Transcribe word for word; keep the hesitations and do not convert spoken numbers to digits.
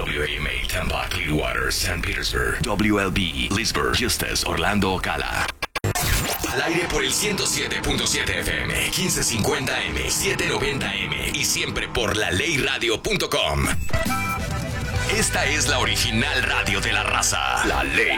W A M A, Tampa, Clearwater, Saint Petersburg. W L B, Leesburg, Eustis, Orlando, Ocala. Al aire por el ciento siete punto siete F M, quince cincuenta M, setecientos noventa M y siempre por la ley radio punto com. Esta es la original radio de la raza. La Ley